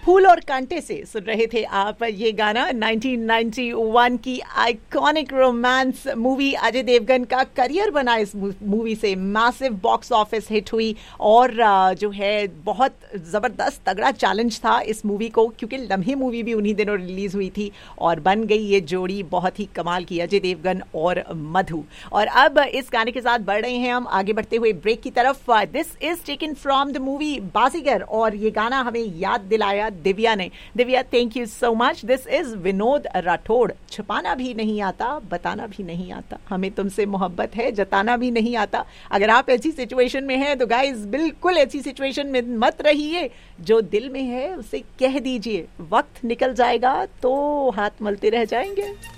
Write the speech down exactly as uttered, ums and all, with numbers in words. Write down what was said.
फूल और कांटे से सुन रहे थे आप ये गाना। नाइनटीन नाइंटी वन की iconic romance movie, Ajay Devgan का करियर बना इस मूवी से, मैसिव बॉक्स ऑफिस हिट हुई और जो है बहुत ज़बरदस्त तगड़ा चैलेंज था इस मूवी को, क्योंकि लम्हे मूवी भी उन्हीं दिनों रिलीज हुई थी और बन गई ये जोड़ी बहुत ही कमाल की, अजय देवगन और मधु। और अब इस गाने के साथ बढ़ रहे हैं हम आगे बढ़ते हुए ब्रेक की तरफ। This is taken from the movie बाजीगर और ये गाना हमें याद दिलाया दिव्या ने। Divya, thank you so much. This is Vinod Rathore. छुपाना भी नहीं आता, बताना भी नहीं आता, हमें तुमसे मोहब्बत है, जताना भी नहीं आता। अगर आप ऐसी सिचुएशन में हैं तो गाइस बिल्कुल ऐसी सिचुएशन में मत रहिए, जो दिल में है उसे कह दीजिए। वक्त निकल जाएगा तो हाथ मलते रह जाएंगे।